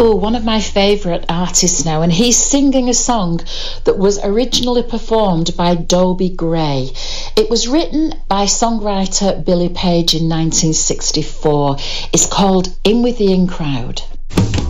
Oh, one of my favourite artists now, and he's singing a song that was originally performed by Dobie Gray. It was written by songwriter Billy Page in 1964. It's called In With the In Crowd.